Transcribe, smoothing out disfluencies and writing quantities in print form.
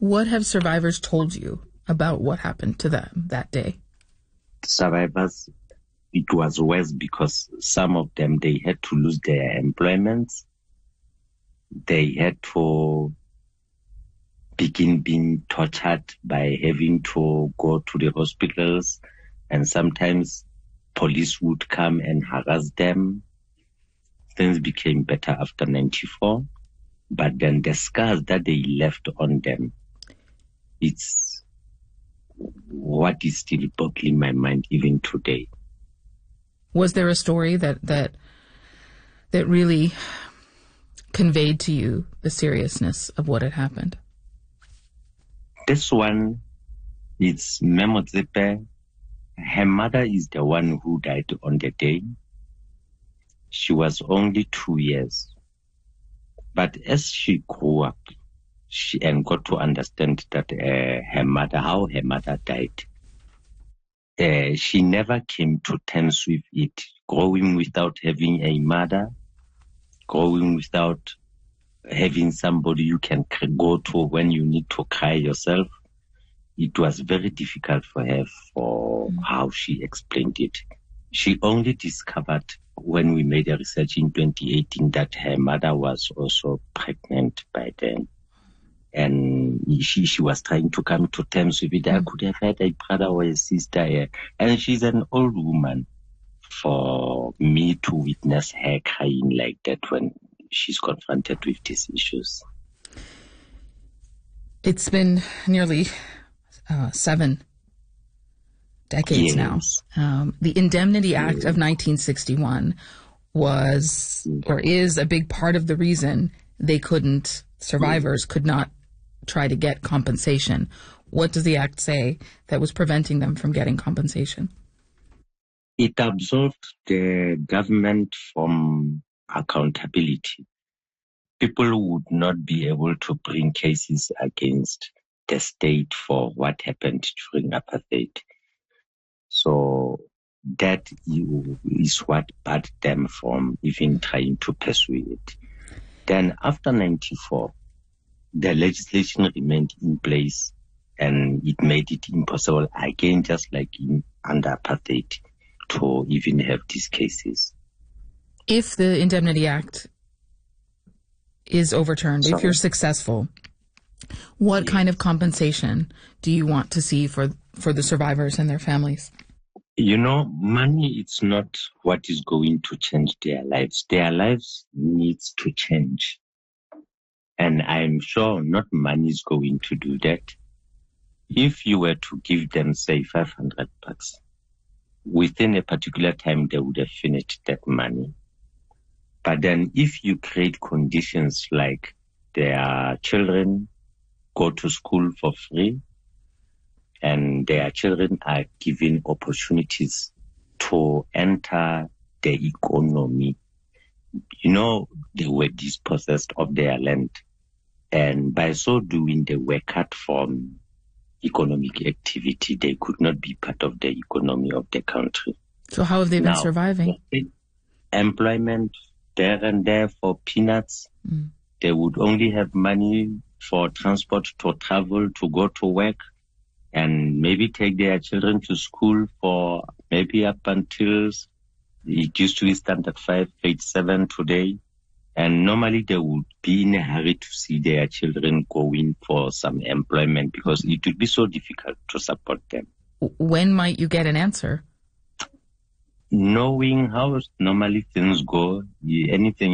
What have survivors told you about what happened to them that day? Survivors, it was worse because some of them, they had to lose their employments. They had to begin being tortured by having to go to the hospitals, and sometimes police would come and harass them. Things became better after 94, but then the scars that they left on them, it's what is still boggling my mind even today. Was there a story that really conveyed to you the seriousness of what had happened? This one, it's Memo Tsepe. Her mother is the one who died on the day. She was only 2 years. But as she grew up, and got to understand that how her mother died, she never came to terms with it. Growing without having a mother, growing without having somebody you can go to when you need to cry yourself, it was very difficult for her for how she explained it. She only discovered when we made a research in 2018 that her mother was also pregnant by then. And she was trying to come to terms with it. I could have had a brother or a sister here. And she's an old woman. For me to witness her crying like that when she's confronted with these issues. It's been nearly 7 decades now. The Indemnity Act of 1961 was or is a big part of the reason survivors could not try to get compensation. What does the act say that was preventing them from getting compensation? It absolved the government from accountability. People would not be able to bring cases against the state for what happened during apartheid. So that is what barred them from even trying to pursue it. Then after 94, the legislation remained in place and it made it impossible again, just like under apartheid, to even have these cases. If the Indemnity Act is overturned, if you're successful, what kind of compensation do you want to see for the survivors and their families? You know, money is not what is going to change their lives. Their lives needs to change. And I'm sure not money is going to do that. If you were to give them, say, $500, within a particular time, they would have finished that money. But then if you create conditions like their children go to school for free and their children are given opportunities to enter the economy, you know, they were dispossessed of their land. And by so doing, they were cut from economic activity. They could not be part of the economy of the country. So how have they been surviving? Employment there and there for peanuts. They would only have money for transport to travel, to go to work, and maybe take their children to school for maybe up until it used to be standard 5, grade 7 today. And normally they would be in a hurry to see their children going for some employment because it would be so difficult to support them. When might you get an answer? Knowing how normally things go, anything